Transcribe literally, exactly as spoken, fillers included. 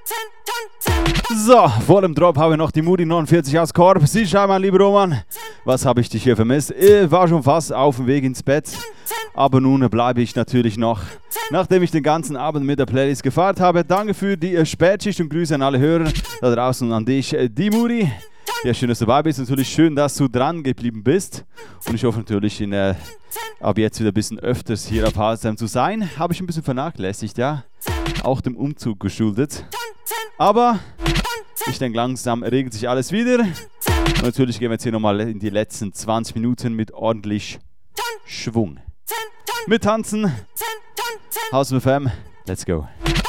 So, vor dem Drop habe ich noch die Moody neunundvierzig aus Korb. Sie schau mal, lieber Roman, was habe ich dich hier vermisst? Ich war schon fast auf dem Weg ins Bett, aber nun bleibe ich natürlich noch, nachdem ich den ganzen Abend mit der Playlist gefeiert habe. Danke für die äh, Spätschicht und Grüße an alle Hörer da draußen und an dich, äh, die Moody. Ja, schön, dass du dabei bist. Natürlich schön, dass du dran geblieben bist. Und ich hoffe natürlich, in, äh, ab jetzt wieder ein bisschen öfters hier auf H S M zu sein. Habe ich ein bisschen vernachlässigt, ja. Auch dem Umzug geschuldet. Aber ich denke, langsam regelt sich alles wieder. Und natürlich gehen wir jetzt hier nochmal in die letzten zwanzig Minuten mit ordentlich Schwung. Mit Tanzen. H S M F M. Let's go.